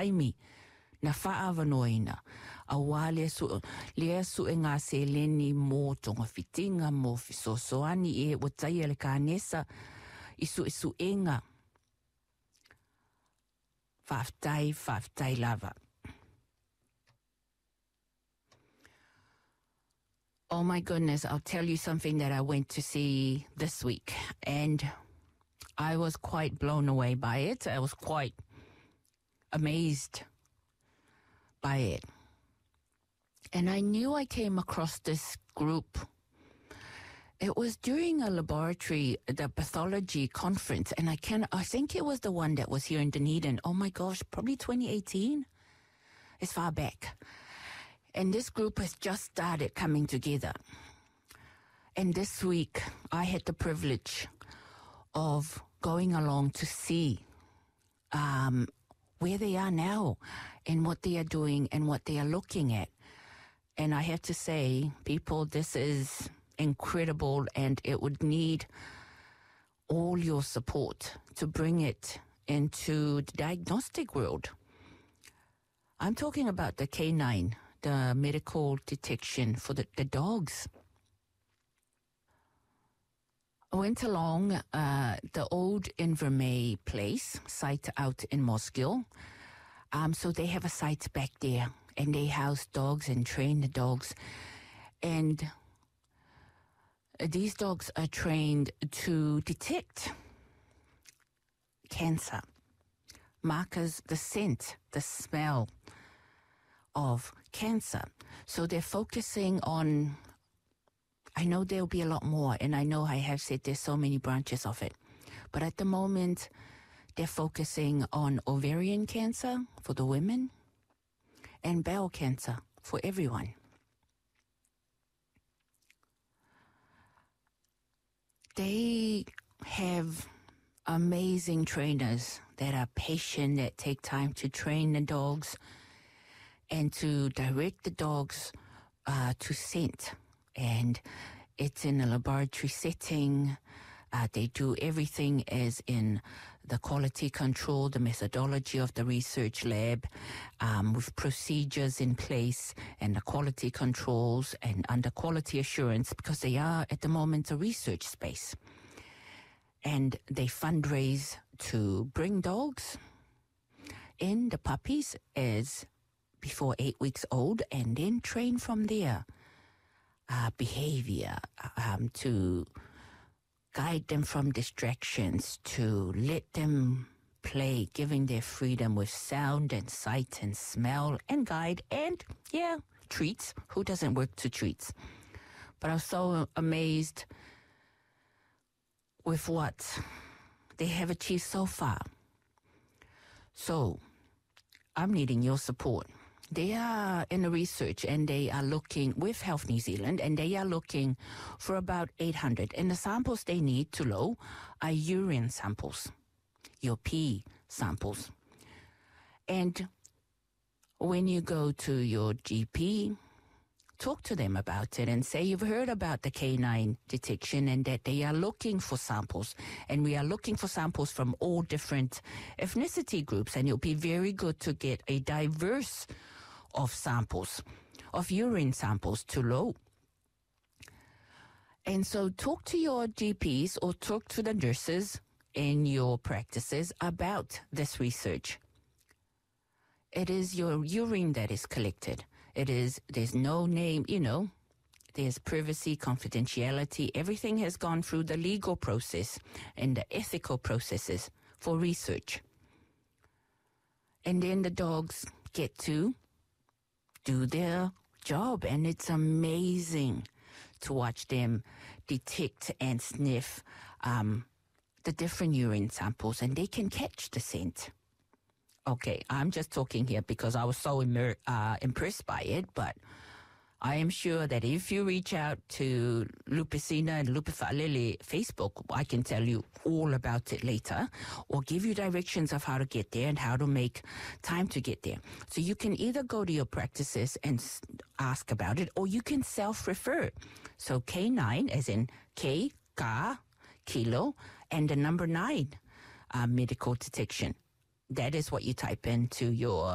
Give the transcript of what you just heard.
taimi na whaawanoina. A wā lea su e ngā seleni mō tonga whitinga mō whisosoani e watai le kānesa isu enga. Whaftai lava. Oh my goodness, I'll tell you something that I went to see this week, and I was quite blown away by it. I was quite amazed by it. And I knew I came across this group. It was during a laboratory, the pathology conference, and I think it was the one that was here in Dunedin. Oh my gosh, probably 2018. It's far back. And this group has just started coming together. And this week, I had the privilege of going along to see where they are now and what they are doing and what they are looking at. And I have to say, people, this is incredible, and it would need all your support to bring it into the diagnostic world. I'm talking about the canine, the medical detection for the dogs. I went along the old Invermay place site out in Moskill. So they have a site back there, and they house dogs and train the dogs. And these dogs are trained to detect cancer, markers, the scent, the smell of cancer. So they're focusing on, I know there'll be a lot more, and I know I have said there's so many branches of it. But at the moment, they're focusing on ovarian cancer for the women and bowel cancer for everyone. They have amazing trainers that are patient, that take time to train the dogs and to direct the dogs to scent. And it's in a laboratory setting. They do everything as in the quality control, the methodology of the research lab, with procedures in place and the quality controls and under quality assurance, because they are at the moment a research space. And they fundraise to bring dogs in, the puppies, as before 8 weeks old, and then train from there. Behavior, to guide them from distractions, to let them play, giving their freedom with sound and sight and smell and guide and, treats. Who doesn't work to treats? But I was so amazed with what they have achieved so far. So I'm needing your support. They are in the research, and they are looking with Health New Zealand, and they are looking for about 800. And the samples they need to low are urine samples, your pee samples. And when you go to your GP, talk to them about it and say you've heard about the canine detection and that they are looking for samples. And we are looking for samples from all different ethnicity groups. And it'll be very good to get a diverse of samples, of urine samples to low. And so talk to your GPs or talk to the nurses in your practices about this research. It is your urine that is collected. There's no name, there's privacy, confidentiality. Everything has gone through the legal process and the ethical processes for research. And then the dogs get to do their job, and it's amazing to watch them detect and sniff the different urine samples, and they can catch the scent. Okay, I'm just talking here because I was so impressed by it, but I am sure that if you reach out to Lupicina and Lupifa'alele Facebook, I can tell you all about it later, or give you directions of how to get there and how to make time to get there. So you can either go to your practices and ask about it, or you can self-refer. So K9, as in K, Ka, Kilo, and the number 9, medical detection. That is what you type into your